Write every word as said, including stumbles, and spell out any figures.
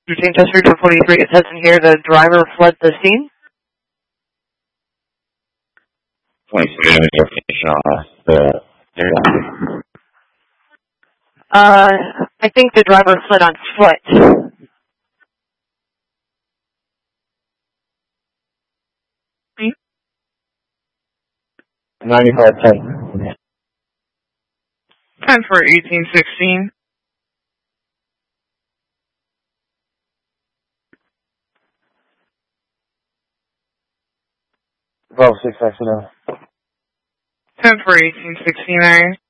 Routine test for forty-three, it says in here the driver fled the scene. twenty-three, information on the area. Uh, I think the driver fled on foot. ninety-five ten. ten for eighteen sixteen. twelve six accident. ten for eighteen sixteen A.